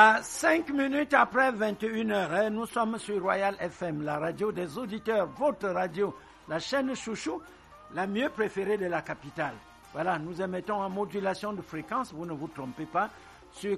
À 5 minutes après 21h, nous sommes sur Royal FM, la radio des auditeurs, votre radio, la chaîne chouchou, la mieux préférée de la capitale. Voilà, nous émettons en modulation de fréquence, vous ne vous trompez pas, sur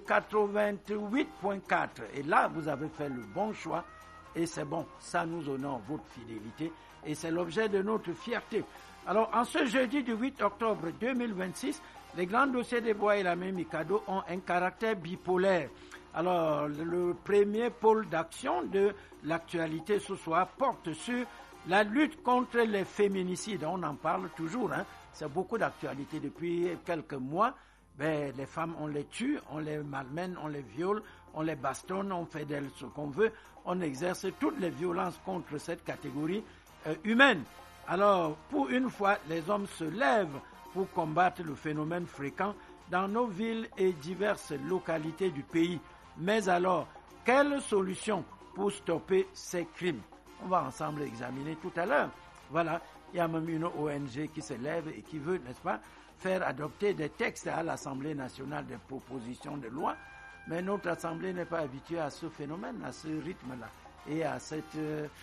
88.4. Et là, vous avez fait le bon choix et c'est bon, ça nous honore votre fidélité et c'est l'objet de notre fierté. Alors, en ce jeudi du 8 octobre 2026, les grands dossiers des Bois et la Mikado ont un caractère bipolaire. Alors, le premier pôle d'action de l'actualité ce soir porte sur la lutte contre les féminicides. On en parle toujours, c'est beaucoup d'actualité depuis quelques mois. Les femmes, on les tue, on les malmène, on les viole, on les bastonne, on fait d'elles ce qu'on veut. On exerce toutes les violences contre cette catégorie humaine. Alors, pour une fois, les hommes se lèvent pour combattre le phénomène fréquent dans nos villes et diverses localités du pays. Mais alors, quelle solution pour stopper ces crimes? On va ensemble examiner tout à l'heure. Voilà, il y a même une ONG qui se lève et qui veut, n'est-ce pas, faire adopter des textes à l'Assemblée nationale, des propositions de loi. Mais notre Assemblée n'est pas habituée à ce phénomène, à ce rythme-là et à cette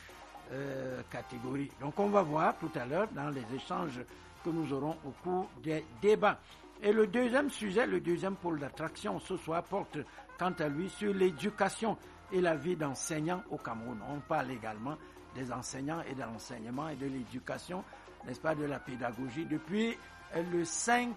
catégorie. Donc on va voir tout à l'heure dans les échanges que nous aurons au cours des débats. Et le deuxième sujet, le deuxième pôle d'attraction ce soir porte quant à lui sur l'éducation et la vie d'enseignants au Cameroun. On parle également des enseignants et de l'enseignement et de l'éducation, n'est-ce pas, de la pédagogie depuis le 5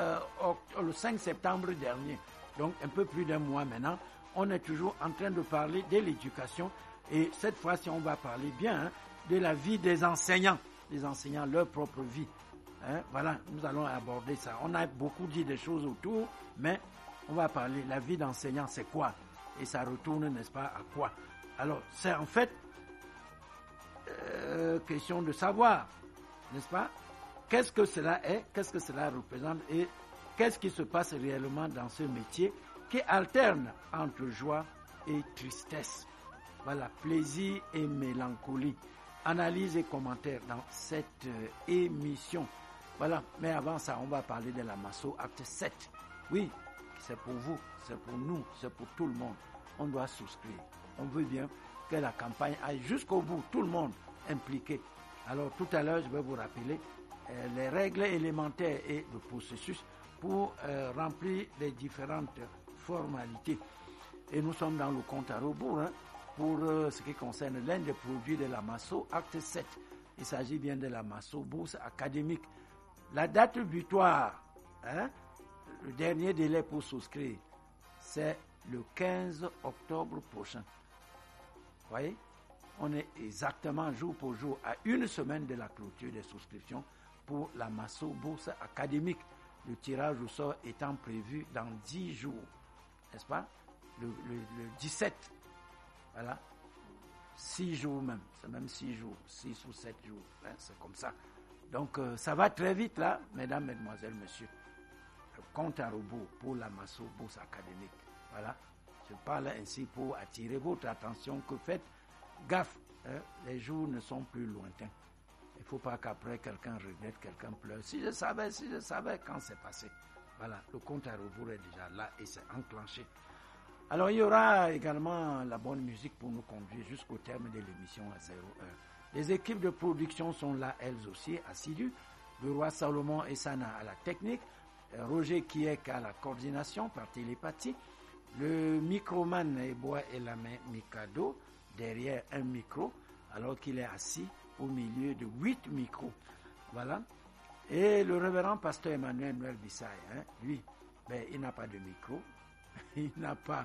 septembre dernier. Donc un peu plus d'un mois maintenant, on est toujours en train de parler de l'éducation et cette fois-ci on va parler bien de la vie des enseignants, leur propre vie. Voilà, nous allons aborder ça. On a beaucoup dit des choses autour, mais on va parler, la vie d'enseignant, c'est quoi? Et ça retourne, n'est-ce pas, à quoi? Alors, c'est en fait question de savoir, n'est-ce pas? Qu'est-ce que cela est? Qu'est-ce que cela représente? Et qu'est-ce qui se passe réellement dans ce métier qui alterne entre joie et tristesse? Voilà, plaisir et mélancolie. Analyse et commentaires dans cette émission. Voilà, mais avant ça, on va parler de la Masso Acte 7. Oui, c'est pour vous, c'est pour nous, c'est pour tout le monde. On doit souscrire. On veut bien que la campagne aille jusqu'au bout, tout le monde impliqué. Alors tout à l'heure, je vais vous rappeler les règles élémentaires et le processus pour remplir les différentes formalités. Et nous sommes dans le compte à rebours pour ce qui concerne l'un des produits de la Masso Acte 7. Il s'agit bien de la Masso Bourse académique. La date butoir, le dernier délai pour souscrire, c'est le 15 octobre prochain. Vous voyez, on est exactement jour pour jour à une semaine de la clôture des souscriptions pour la Masso Bourse académique. Le tirage au sort étant prévu dans 10 jours, n'est-ce pas? Le 17, voilà, 6 jours même, c'est même 6 jours, 6 ou 7 jours, c'est comme ça. Donc ça va très vite là, mesdames, mesdemoiselles, messieurs. Le compte à rebours pour la Masso Bourse académique. Voilà, je parle ainsi pour attirer votre attention que faites gaffe, les jours ne sont plus lointains. Il ne faut pas qu'après quelqu'un regrette, quelqu'un pleure. Si je savais quand c'est passé. Voilà, le compte à rebours est déjà là et c'est enclenché. Alors il y aura également la bonne musique pour nous conduire jusqu'au terme de l'émission à 0 heure. Les équipes de production sont là, elles aussi, assidues. Le roi Salomon et Sana à la technique, Roger Kiek à la coordination par télépathie, le microman Eboa et la main Mikado derrière un micro, alors qu'il est assis au milieu de 8 micros. Voilà. Et le révérend pasteur Emmanuel Noël Bissaï, lui, il n'a pas de micro, il n'a pas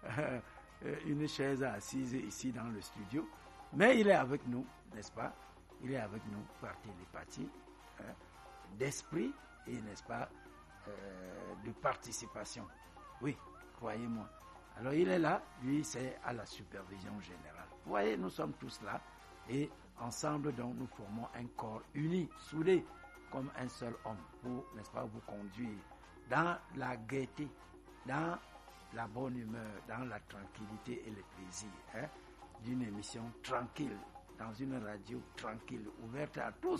une chaise assise ici dans le studio, mais il est avec nous, n'est-ce pas? Il est avec nous par télépathie, d'esprit et, n'est-ce pas, de participation. Oui, croyez-moi. Alors il est là, lui c'est à la supervision générale. Vous voyez, nous sommes tous là et ensemble donc nous formons un corps uni, soudé comme un seul homme pour, n'est-ce pas, vous conduire dans la gaieté, dans la bonne humeur, dans la tranquillité et le plaisir d'une émission tranquille, dans une radio tranquille, ouverte à tous,